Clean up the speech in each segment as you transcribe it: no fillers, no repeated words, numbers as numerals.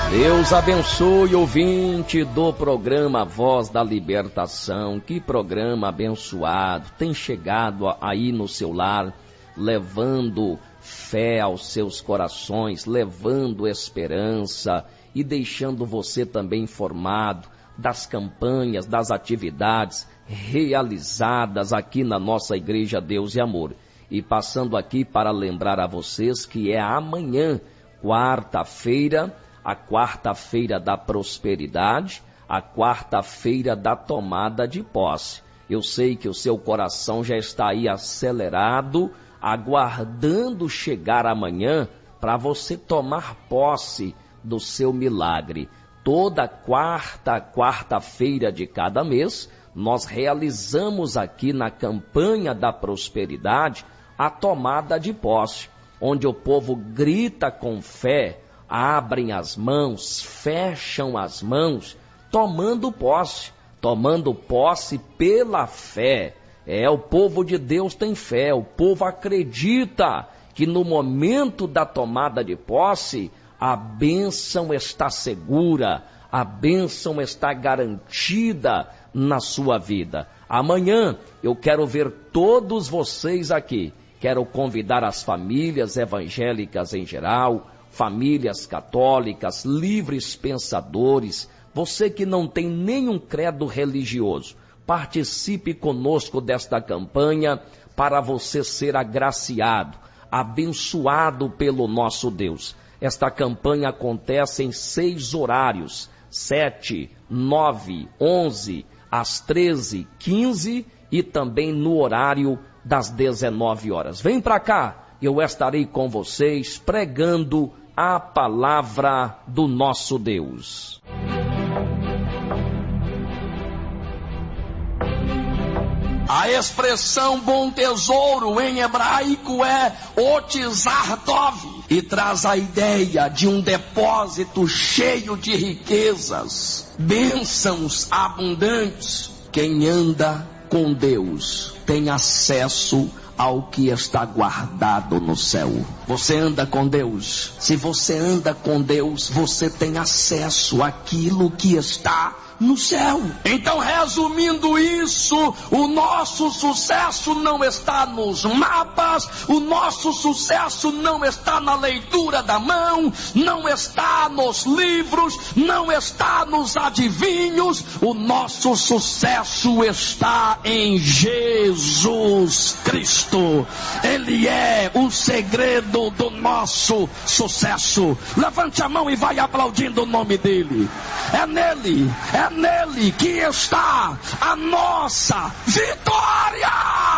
Deus abençoe, ouvinte do programa Voz da Libertação. Que programa abençoado, tem chegado aí no seu lar, levando fé aos seus corações, levando esperança e deixando você também informado das campanhas, das atividades realizadas aqui na nossa Igreja Deus e Amor. E passando aqui para lembrar a vocês que é amanhã, quarta-feira, a quarta-feira da prosperidade, a quarta-feira da tomada de posse. Eu sei que o seu coração já está aí acelerado, aguardando chegar amanhã para você tomar posse do seu milagre. Toda quarta-feira de cada mês, nós realizamos aqui na campanha da prosperidade a tomada de posse, onde o povo grita com fé, abrem as mãos, fecham as mãos, tomando posse pela fé. O povo de Deus tem fé, o povo acredita que no momento da tomada de posse, a bênção está segura, a bênção está garantida na sua vida. Amanhã eu quero ver todos vocês aqui, quero convidar as famílias evangélicas em geral, famílias católicas, livres pensadores, você que não tem nenhum credo religioso, participe conosco desta campanha para você ser agraciado, abençoado pelo nosso Deus. Esta campanha acontece em 6 horários, 7, 9, 11, às 13, 15 e também no horário das 19 horas. Vem para cá, eu estarei com vocês pregando a palavra do nosso Deus. A expressão bom tesouro em hebraico é otizardov e traz a ideia de um depósito cheio de riquezas, bênçãos abundantes. Quem anda com Deus tem acesso ao que está guardado no céu. Você anda com Deus. Se você anda com Deus, você tem acesso àquilo que está no céu. Então, resumindo isso, o nosso sucesso não está nos mapas, o nosso sucesso não está na leitura da mão, não está nos livros, não está nos adivinhos. O nosso sucesso está em Jesus Cristo. Ele é o segredo do nosso sucesso. Levante a mão e vai aplaudindo o nome dele. É nele que está a nossa vitória.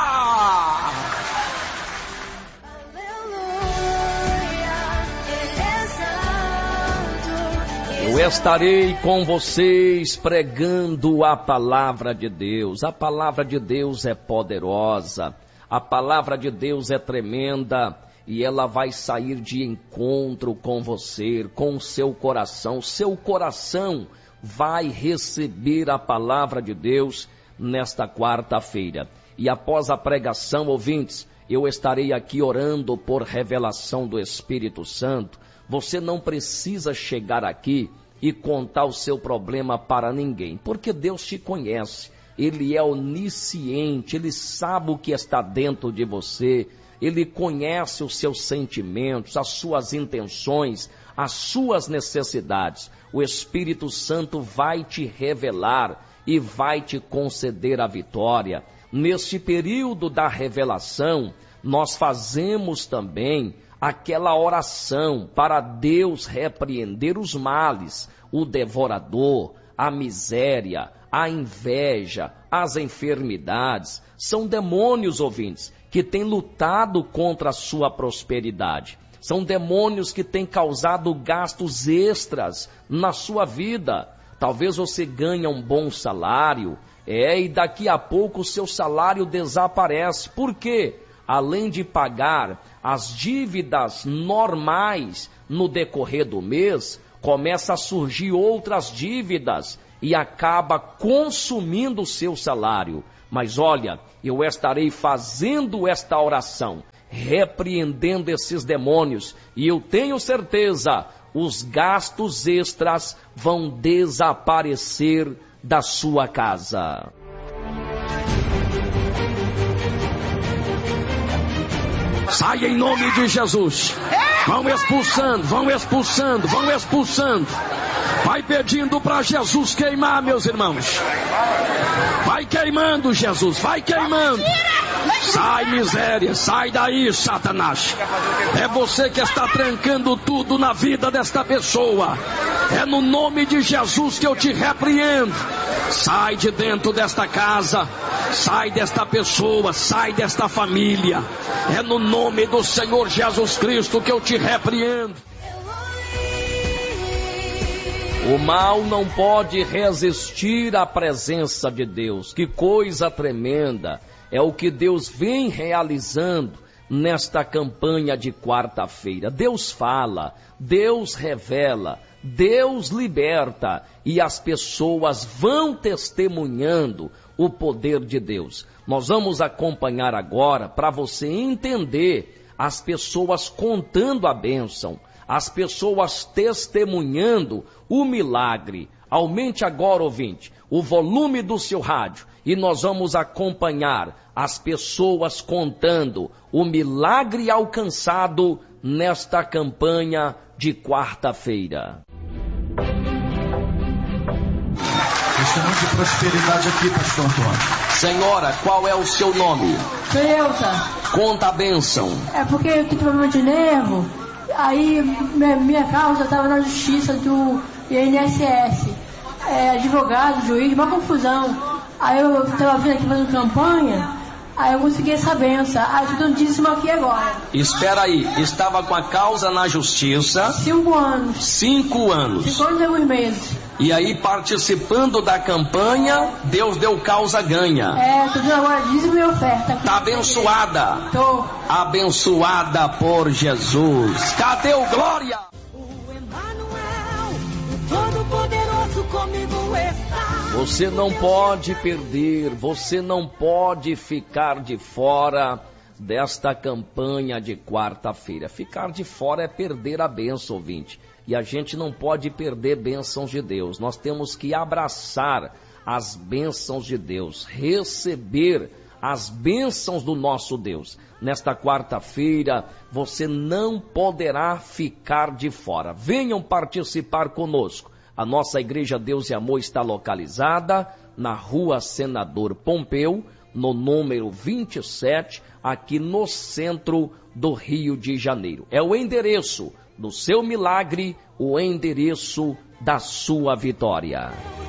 Eu estarei com vocês pregando a palavra de Deus. A palavra de Deus é poderosa. A palavra de Deus é tremenda e ela vai sair de encontro com você, com o seu coração. O seu coração vai receber a palavra de Deus nesta quarta-feira. E após a pregação, ouvintes, eu estarei aqui orando por revelação do Espírito Santo. Você não precisa chegar aqui e contar o seu problema para ninguém, porque Deus te conhece. Ele é onisciente, Ele sabe o que está dentro de você, Ele conhece os seus sentimentos, as suas intenções, as suas necessidades. O Espírito Santo vai te revelar e vai te conceder a vitória. Neste período da revelação, nós fazemos também aquela oração para Deus repreender os males, o devorador, a miséria, a inveja, as enfermidades. São demônios, ouvintes, que têm lutado contra a sua prosperidade. São demônios que têm causado gastos extras na sua vida. Talvez você ganhe um bom salário, e daqui a pouco o seu salário desaparece. Por quê? Além de pagar as dívidas normais no decorrer do mês, começa a surgir outras dívidas e acaba consumindo o seu salário. Mas olha, eu estarei fazendo esta oração, repreendendo esses demônios, e eu tenho certeza, os gastos extras vão desaparecer da sua casa. Sai em nome de Jesus. Vão expulsando, vão expulsando, vão expulsando. Vai pedindo para Jesus queimar, meus irmãos. Vai queimando, Jesus, vai queimando. Sai, miséria, sai daí, Satanás. É você que está trancando tudo na vida desta pessoa. É no nome de Jesus que eu te repreendo. Sai de dentro desta casa, sai desta pessoa, sai desta família. É no nome do Senhor Jesus Cristo que eu te repreendo. O mal não pode resistir à presença de Deus. Que coisa tremenda é o que Deus vem realizando nesta campanha de quarta-feira. Deus fala, Deus revela, Deus liberta e as pessoas vão testemunhando o poder de Deus. Nós vamos acompanhar agora para você entender as pessoas contando a bênção, as pessoas testemunhando o milagre. Aumente agora, ouvinte, o volume do seu rádio e nós vamos acompanhar as pessoas contando o milagre alcançado nesta campanha de quarta-feira. Testemunho de prosperidade aqui, pastor Antônio. Senhora, qual é o seu nome? Cleusa. Conta a bênção. É porque eu tenho problema de nervo. Aí minha causa estava na justiça do INSS. Advogado, juiz, uma confusão. Aí eu estava vindo aqui fazendo campanha, aí eu consegui essa benção. Aí eu estou dízimo aqui agora. Espera aí, estava com a causa na justiça? 5 anos. 5 anos. 5 anos e alguns meses. E aí, participando da campanha, Deus deu causa ganha. Estou dando agora dízimo e oferta. Está abençoada. Tô. Abençoada por Jesus. Cadê o glória? O Emmanuel, o Todo-Poderoso comigo está. Você não pode perder, você não pode ficar de fora desta campanha de quarta-feira. Ficar de fora é perder a bênção, ouvinte. E a gente não pode perder bênçãos de Deus. Nós temos que abraçar as bênçãos de Deus, receber as bênçãos do nosso Deus. Nesta quarta-feira, você não poderá ficar de fora. Venham participar conosco. A nossa Igreja Deus e Amor está localizada na Rua Senador Pompeu, no número 27, aqui no centro do Rio de Janeiro. É o endereço do seu milagre, o endereço da sua vitória.